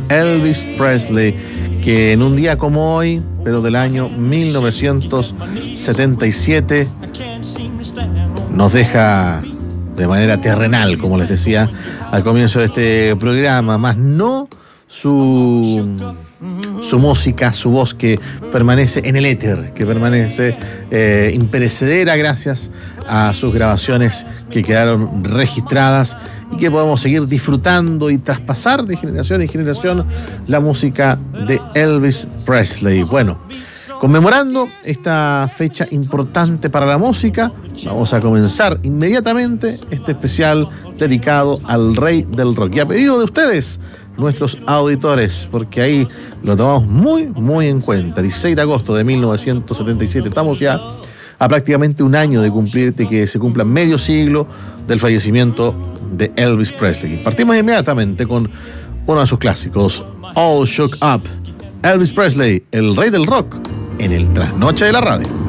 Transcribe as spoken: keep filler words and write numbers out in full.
Elvis Presley, que en un día como hoy, pero del año mil novecientos setenta y siete, nos deja de manera terrenal, como les decía al comienzo de este programa, más no su, su música, su voz que permanece en el éter, que permanece eh, imperecedera gracias a sus grabaciones que quedaron registradas y que podemos seguir disfrutando y traspasar de generación en generación la música de Elvis Presley. Bueno, conmemorando esta fecha importante para la música, vamos a comenzar inmediatamente este especial dedicado al rey del rock. Y a pedido de ustedes, nuestros auditores, porque ahí lo tomamos muy, muy en cuenta. dieciséis de agosto de mil novecientos setenta y siete, estamos ya a prácticamente un año de cumplir, de que se cumpla medio siglo del fallecimiento de Elvis Presley. Partimos inmediatamente con uno de sus clásicos, All Shook Up. Elvis Presley, el rey del rock, en el Trasnoche de la Radio.